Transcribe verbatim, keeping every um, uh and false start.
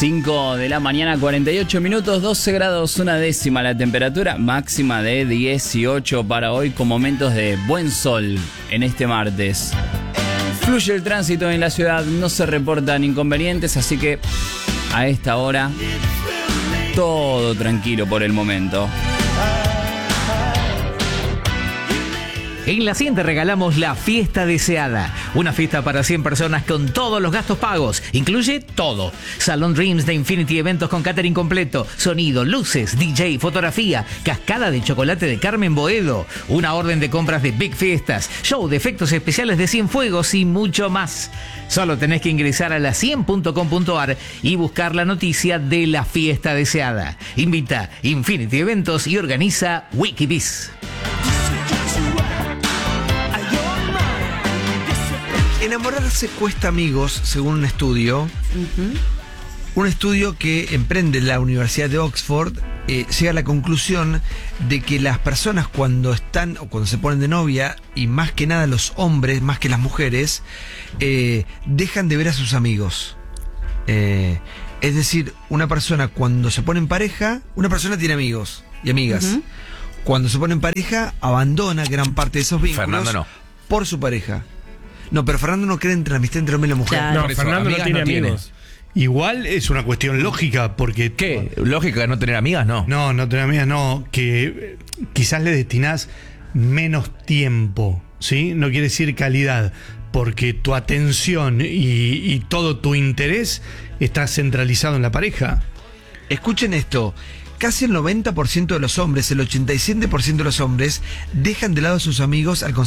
cinco de la mañana, cuarenta y ocho minutos, doce grados, una décima la temperatura, máxima de dieciocho para hoy, con momentos de buen sol en este martes. Fluye el tránsito en la ciudad, no se reportan inconvenientes, así que a esta hora todo tranquilo por el momento. En La cien te regalamos la fiesta deseada. Una fiesta para cien personas con todos los gastos pagos. Incluye todo. Salón Dreams de Infinity Eventos con catering completo. Sonido, luces, D J, fotografía. Cascada de chocolate de Carmen Boedo. Una orden de compras de Big Fiestas. Show de efectos especiales de Cienfuegos y mucho más. Solo tenés que ingresar a la cien punto com punto a r y buscar la noticia de la fiesta deseada. Invita Infinity Eventos y organiza Wikibiz. Enamorarse cuesta, amigos, según un estudio. Uh-huh. Un estudio que emprende la Universidad de Oxford eh, llega a la conclusión de que las personas cuando están o cuando se ponen de novia, y más que nada los hombres, más que las mujeres, eh, dejan de ver a sus amigos. Eh, es decir, una persona cuando se pone en pareja, una persona tiene amigos y amigas. Uh-huh. Cuando se pone en pareja, abandona gran parte de esos vínculos. Fernando no. Por su pareja. No, pero Fernando no cree en la amistad entre hombre y la mujer. Claro. No, Por eso, Fernando no amigas tiene no tiene. amigos. Igual es una cuestión lógica, porque... ¿Qué? ¿Lógica no tener amigas? No. No, no tener amigas, no. Que eh, quizás le destinás menos tiempo, ¿sí? No quiere decir calidad, porque tu atención y, y todo tu interés está centralizado en la pareja. Escuchen esto. Casi el noventa por ciento de los hombres, el ochenta y siete por ciento de los hombres, dejan de lado a sus amigos al